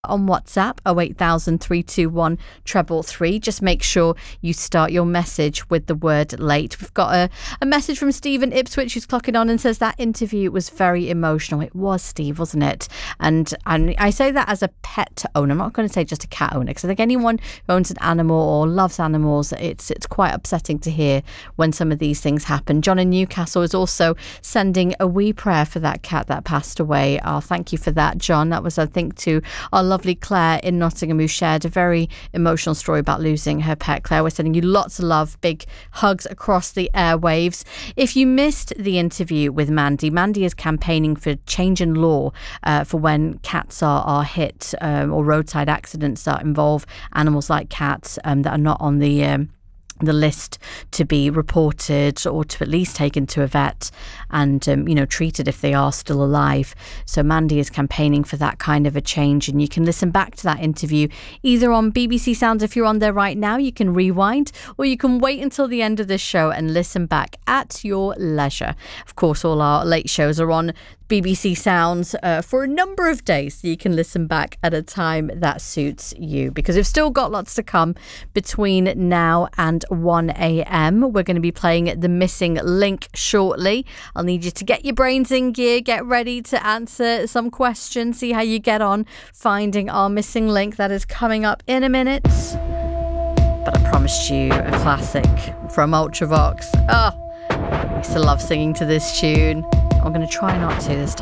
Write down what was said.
on WhatsApp 08000 321 333. Just make sure you start your message with the word late. We've got a message from Stephen Ipswich who's clocking on and says that interview was very emotional. It was, Steve, wasn't it? And I say that as a pet owner. I'm not going to say just a cat owner, because I think anyone who owns an animal or loves animals, it's quite upsetting to hear when some of these things happen. John in Newcastle is also sending a wee prayer for that cat that passed away. Thank you for that, John. That was, I think, to our lovely Claire in Nottingham, who shared a very emotional story about losing her pet. Claire, we're sending you lots of love, big hugs across the airwaves. If you missed the interview with Mandy is campaigning for change in law for when cats are hit or roadside accidents that involve animals like cats that are not on the list to be reported or to at least taken to a vet and treated if they are still alive. So Mandy is campaigning for that kind of a change, and you can listen back to that interview either on BBC Sounds. If you're on there right now, you can rewind, or you can wait until the end of this show and listen back at your leisure. Of course, all our late shows are on BBC Sounds for a number of days, so you can listen back at a time that suits you, because we've still got lots to come between now and 1 a.m. We're going to be playing The Missing Link shortly. I'll need you to get your brains in gear, get ready to answer some questions, see how you get on finding our missing link. That is coming up in a minute. But I promised you a classic from Ultravox. I used to love singing to this tune. I'm going to try not to this time.